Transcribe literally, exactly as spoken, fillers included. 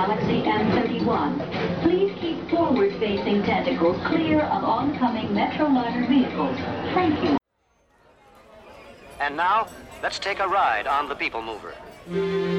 Galaxy M thirty-one. Please keep forward-facing tentacles clear of oncoming Metroliner vehicles. Thank you. And now, let's take a ride on the People Mover.